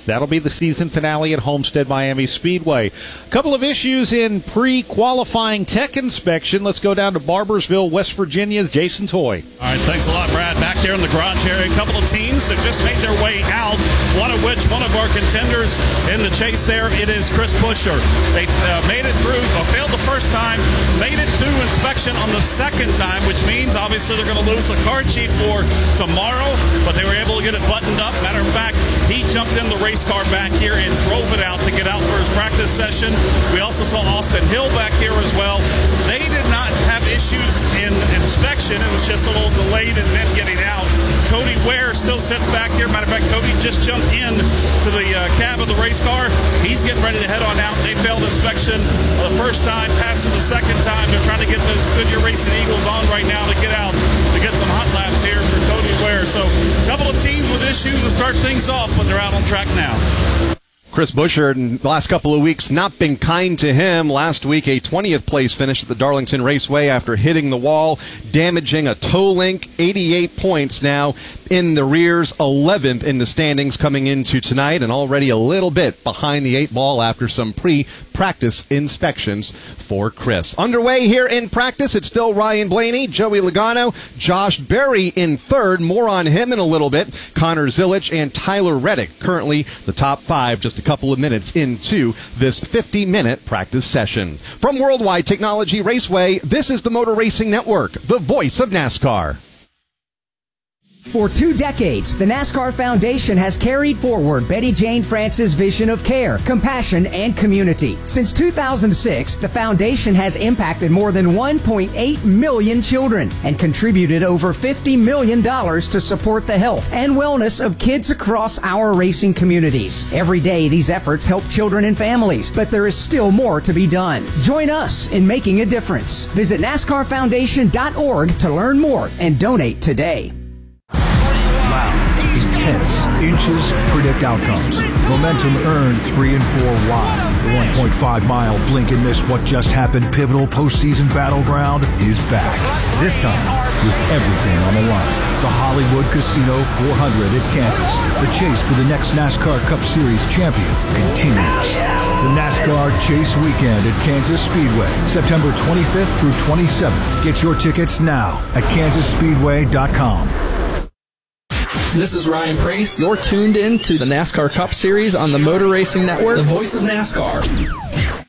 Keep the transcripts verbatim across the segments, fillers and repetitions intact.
That'll be the season finale at Homestead Miami Speedway. A couple of issues in pre-qualifying tech inspection. Let's go down to Barbersville, West Virginia's Jason Toy. All right, thanks a lot, Brad. Back here in the garage area, a couple of teams that just made their way out, one of which, one of our contenders in the chase there, it is Chris Buescher. They uh, made it through, uh, failed the first time, made it to inspection on the second time, which means obviously they're going to lose the card sheet for tomorrow, but they were able to get it buttoned up. Matter of fact, he jumped in the race car back here and drove it out to get out for his practice session. We also saw Austin Hill back here as well. They did not have issues in inspection. It was just a little delayed in them getting out. Cody Ware still sits back here. Matter of fact, Cody just jumped in to the uh, cab of the race car. He's getting ready to head on out. They failed inspection the first time, passed it the second time. They're trying to get those Goodyear Racing Eagles on right now to get out, to get some hot laps here for Cody Ware. So a couple of teams with issues to start things off, but they're out on track now. Chris Buescher, in the last couple of weeks, not been kind to him. Last week, a twentieth place finish at the Darlington Raceway after hitting the wall, damaging a toe link. eighty-eight points now in the rears, eleventh in the standings coming into tonight, and already a little bit behind the eight ball after some pre-practice inspections for Chris. Underway here in practice, it's still Ryan Blaney, Joey Logano, Josh Berry in third. More on him in a little bit. Connor Zilich and Tyler Reddick, currently the top five, just a couple of minutes into this fifty-minute practice session. From Worldwide Technology Raceway, this is the Motor Racing Network, the voice of NASCAR. For two decades, the NASCAR Foundation has carried forward Betty Jane France's vision of care, compassion, and community. Since two thousand six, the foundation has impacted more than one point eight million children and contributed over fifty million dollars to support the health and wellness of kids across our racing communities. Every day, these efforts help children and families, but there is still more to be done. Join us in making a difference. Visit NASCAR Foundation dot org to learn more and donate today. Intense. Inches predict outcomes. Momentum earned three and four wide. The one point five mile blink and miss what just happened pivotal postseason battleground is back. This time with everything on the line. The Hollywood Casino four hundred at Kansas. The chase for the next NASCAR Cup Series champion continues. The NASCAR Chase Weekend at Kansas Speedway, September twenty-fifth through twenty-seventh. Get your tickets now at kansas speedway dot com. This is Ryan Preece. You're tuned in to the NASCAR Cup Series on the Motor Racing Network, the voice of NASCAR.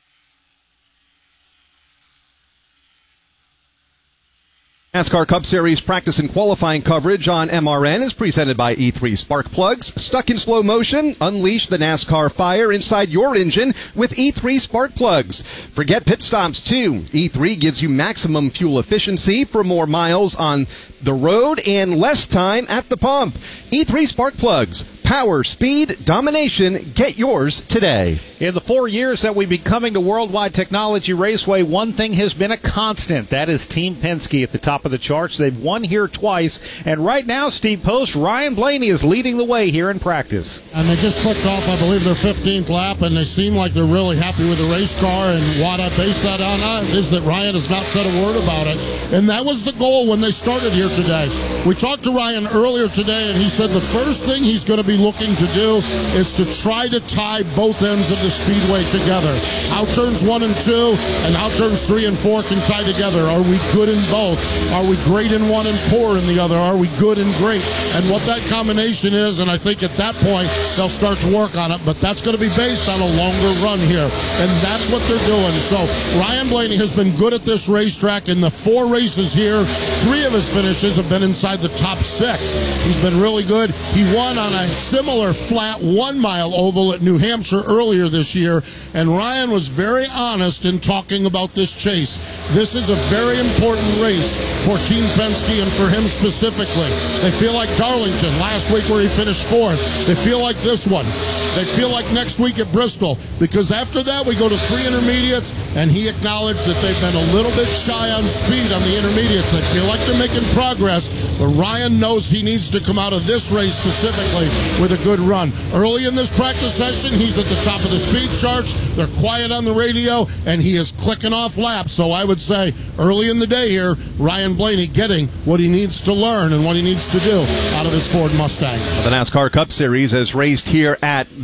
NASCAR Cup Series practice and qualifying coverage on M R N is presented by E three Spark Plugs. Stuck in slow motion? Unleash the NASCAR fire inside your engine with E three Spark Plugs. Forget pit stops, too. E three gives you maximum fuel efficiency for more miles on the road and less time at the pump. E three Spark Plugs. Power, speed, domination. Get yours today. In the four years that we've been coming to Worldwide Technology Raceway, one thing has been a constant. That is Team Penske at the top of the charts. They've won here twice. And right now, Steve Post, Ryan Blaney is leading the way here in practice. And they just kicked off, I believe, their fifteenth lap, and they seem like they're really happy with the race car. And what I base that on is that Ryan has not said a word about it. And that was the goal when they started here today. We talked to Ryan earlier today, and he said the first thing he's going to be looking to do is to try to tie both ends of the speedway together. How turns one and two and how turns three and four can tie together. Are we good in both? Are we great in one and poor in the other? Are we good and great? And what that combination is, and I think at that point they'll start to work on it, but that's going to be based on a longer run here, and that's what they're doing. So Ryan Blaney has been good at this racetrack. In the four races here, three of his finishes have been inside the top six. He's been really good. He won on a similar flat one-mile oval at New Hampshire earlier this year, and Ryan was very honest in talking about this chase. This is a very important race for Team Penske and for him specifically. They feel like Darlington last week where he finished fourth. They feel like this one. They feel like next week at Bristol, because after that we go to three intermediates, and he acknowledged that they've been a little bit shy on speed on the intermediates. They feel like they're making progress, but Ryan knows he needs to come out of this race specifically with a good run. Early in this practice session, he's at the top of the speed charts. They're quiet on the radio, and he is clicking off laps. So I would say early in the day here, Ryan Blaney getting what he needs to learn and what he needs to do out of his Ford Mustang. The NASCAR Cup Series has raced here at